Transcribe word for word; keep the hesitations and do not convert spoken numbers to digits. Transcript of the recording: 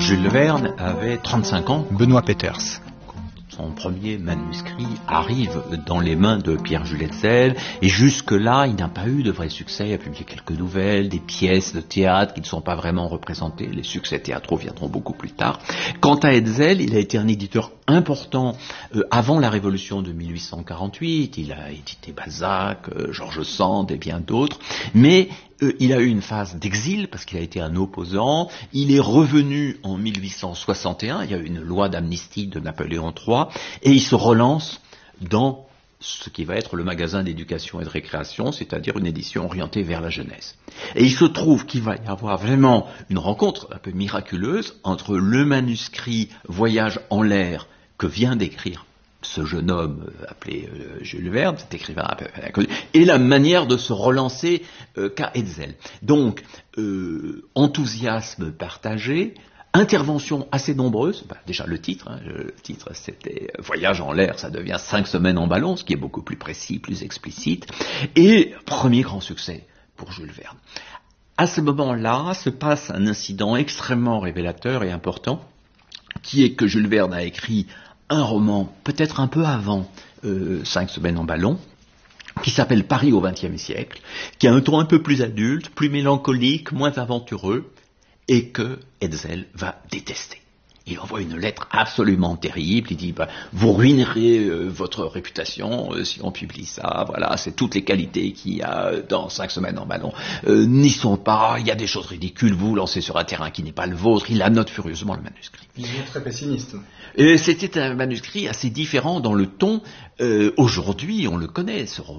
Jules Verne avait trente-cinq ans. Benoît Peeters. Son premier manuscrit arrive dans les mains de Pierre-Jules Hetzel, et jusque-là, il n'a pas eu de vrai succès. Il a publié quelques nouvelles, des pièces de théâtre qui ne sont pas vraiment représentées. Les succès théâtraux viendront beaucoup plus tard. Quant à Hetzel, il a été un éditeur important euh, avant la Révolution de mille huit cent quarante-huit. Il a édité Balzac, euh, George Sand et bien d'autres. Mais euh, il a eu une phase d'exil parce qu'il a été un opposant. Il est revenu en mille huit cent soixante et un. Il y a eu une loi d'amnistie de Napoléon trois. Et il se relance dans ce qui va être le magasin d'éducation et de récréation, c'est-à-dire une édition orientée vers la jeunesse. Et il se trouve qu'il va y avoir vraiment une rencontre un peu miraculeuse entre le manuscrit Voyage en l'air que vient d'écrire ce jeune homme appelé euh, Jules Verne, cet écrivain un peu inconnu, et la manière de se relancer euh, qu'a Hetzel. Donc, euh, enthousiasme partagé, interventions assez nombreuses, bah, déjà le titre, hein, le titre c'était Voyage en l'air, ça devient cinq semaines en ballon, ce qui est beaucoup plus précis, plus explicite, et premier grand succès pour Jules Verne. À ce moment-là se passe un incident extrêmement révélateur et important, qui est que Jules Verne a écrit un roman, peut-être un peu avant euh, cinq semaines en ballon, qui s'appelle Paris au vingtième siècle, qui a un ton un peu plus adulte, plus mélancolique, moins aventureux, et que Hetzel va détester. Il envoie une lettre absolument terrible, il dit bah, « Vous ruinerez euh, votre réputation euh, si on publie ça, voilà, c'est toutes les qualités qu'il y a dans cinq semaines en ballon, euh, n'y sont pas, il y a des choses ridicules, vous vous lancez sur un terrain qui n'est pas le vôtre », il annote furieusement le manuscrit. Il est très pessimiste. Euh, c'était un manuscrit assez différent dans le ton, euh, aujourd'hui on le connaît, ce roman.